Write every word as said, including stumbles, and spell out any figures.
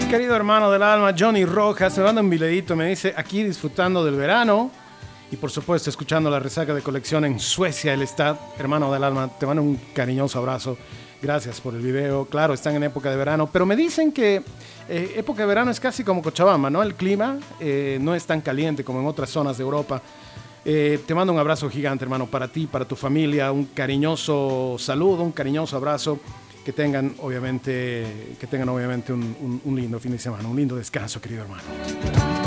Querido hermano del alma, Johnny Rojas, me manda un videito, me dice, aquí disfrutando del verano y por supuesto escuchando la resaca de colección en Suecia, el está. Hermano del alma, te mando un cariñoso abrazo. Gracias por el video. Claro, están en época de verano, pero me dicen que eh, época de verano es casi como Cochabamba, ¿no? El clima eh, no es tan caliente como en otras zonas de Europa. Eh, te mando un abrazo gigante, hermano, para ti, para tu familia, un cariñoso saludo, un cariñoso abrazo. Que tengan, obviamente, que tengan obviamente un, un, un lindo fin de semana, un lindo descanso, querido hermano.